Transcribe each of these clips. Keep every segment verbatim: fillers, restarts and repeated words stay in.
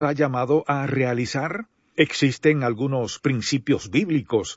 ha llamado a realizar? ¿Existen algunos principios bíblicos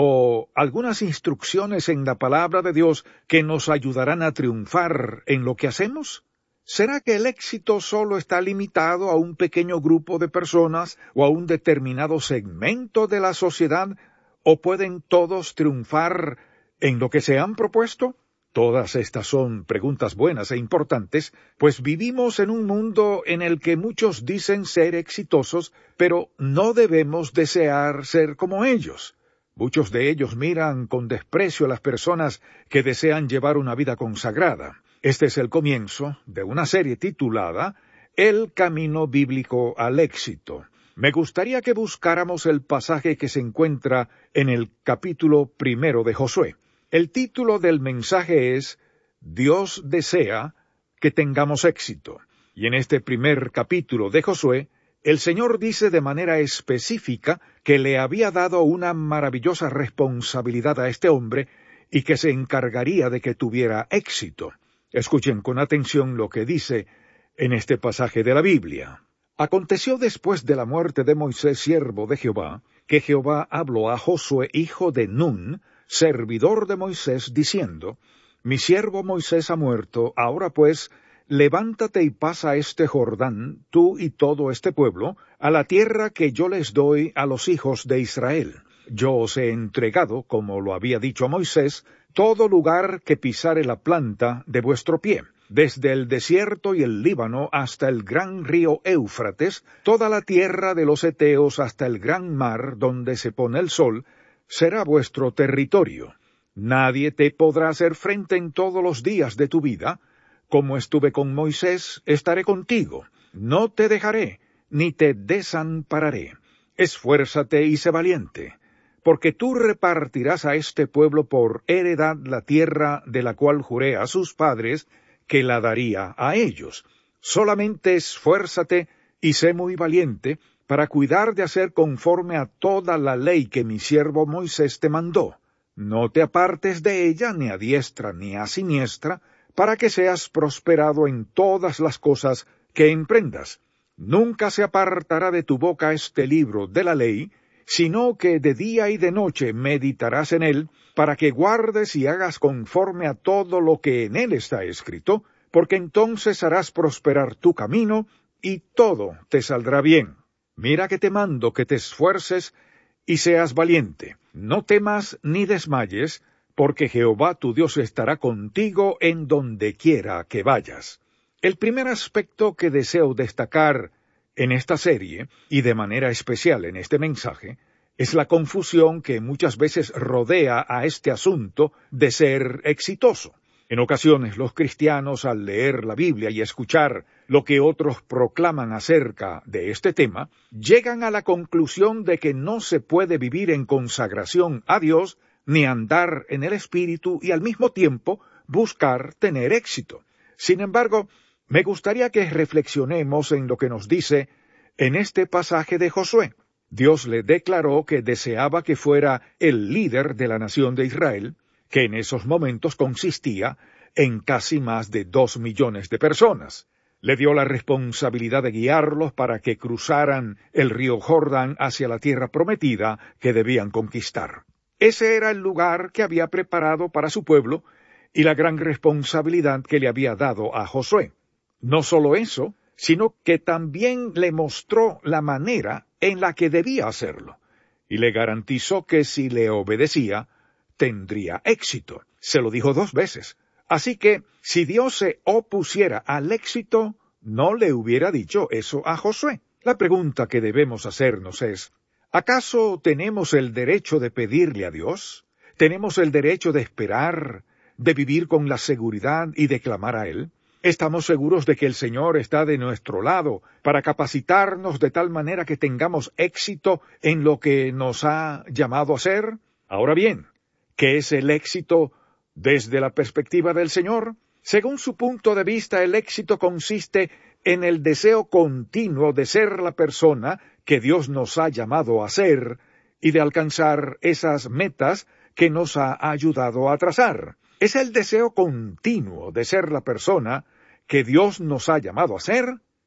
o algunas instrucciones en la palabra de Dios que nos ayudarán a triunfar en lo que hacemos? ¿Será que el éxito solo está limitado a un pequeño grupo de personas o a un determinado segmento de la sociedad, o pueden todos triunfar en lo que se han propuesto? Todas estas son preguntas buenas e importantes, pues vivimos en un mundo en el que muchos dicen ser exitosos, pero no debemos desear ser como ellos. Muchos de ellos miran con desprecio a las personas que desean llevar una vida consagrada. Este es el comienzo de una serie titulada El Camino Bíblico al Éxito. Me gustaría que buscáramos el pasaje que se encuentra en el capítulo primero de Josué. El título del mensaje es Dios desea que tengamos éxito. Y en este primer capítulo de Josué, el Señor dice de manera específica que le había dado una maravillosa responsabilidad a este hombre y que se encargaría de que tuviera éxito. Escuchen con atención lo que dice en este pasaje de la Biblia. Aconteció después de la muerte de Moisés, siervo de Jehová, que Jehová habló a Josué, hijo de Nun, servidor de Moisés, diciendo, Mi siervo Moisés ha muerto, ahora pues, levántate y pasa este Jordán, tú y todo este pueblo, a la tierra que yo les doy a los hijos de Israel. Yo os he entregado, como lo había dicho a Moisés, todo lugar que pisare la planta de vuestro pie, desde el desierto y el Líbano hasta el gran río Éufrates, toda la tierra de los heteos hasta el gran mar donde se pone el sol, será vuestro territorio. Nadie te podrá hacer frente en todos los días de tu vida. Como estuve con Moisés, estaré contigo. No te dejaré, ni te desampararé. Esfuérzate y sé valiente, porque tú repartirás a este pueblo por heredad la tierra de la cual juré a sus padres que la daría a ellos. Solamente esfuérzate y sé muy valiente, para cuidar de hacer conforme a toda la ley que mi siervo Moisés te mandó. No te apartes de ella ni a diestra ni a siniestra, para que seas prosperado en todas las cosas que emprendas. Nunca se apartará de tu boca este libro de la ley, sino que de día y de noche meditarás en él, para que guardes y hagas conforme a todo lo que en él está escrito, porque entonces harás prosperar tu camino, y todo te saldrá bien. Mira que te mando que te esfuerces y seas valiente. No temas ni desmayes, porque Jehová tu Dios estará contigo en donde quiera que vayas. El primer aspecto que deseo destacar en esta serie, y de manera especial en este mensaje, es la confusión que muchas veces rodea a este asunto de ser exitoso. En ocasiones los cristianos, al leer la Biblia y escuchar lo que otros proclaman acerca de este tema, llegan a la conclusión de que no se puede vivir en consagración a Dios, ni andar en el Espíritu y al mismo tiempo buscar tener éxito. Sin embargo, me gustaría que reflexionemos en lo que nos dice en este pasaje de Josué. Dios le declaró que deseaba que fuera el líder de la nación de Israel, que en esos momentos consistía en casi más de dos millones de personas. Le dio la responsabilidad de guiarlos para que cruzaran el río Jordán hacia la tierra prometida que debían conquistar. Ese era el lugar que había preparado para su pueblo y la gran responsabilidad que le había dado a Josué. No solo eso, sino que también le mostró la manera en la que debía hacerlo, y le garantizó que si le obedecía, tendría éxito. Se lo dijo dos veces. Así que, si Dios se opusiera al éxito, no le hubiera dicho eso a Josué. La pregunta que debemos hacernos es, ¿acaso tenemos el derecho de pedirle a Dios? ¿Tenemos el derecho de esperar, de vivir con la seguridad y de clamar a Él? ¿Estamos seguros de que el Señor está de nuestro lado para capacitarnos de tal manera que tengamos éxito en lo que nos ha llamado a hacer? Ahora bien, ¿qué es el éxito desde la perspectiva del Señor? Según su punto de vista, el éxito consiste en el deseo continuo de ser la persona que Dios nos ha llamado a ser y de alcanzar esas metas que nos ha ayudado a trazar. Es el deseo continuo de ser la persona que Dios nos ha llamado a ser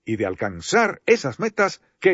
y de alcanzar esas metas que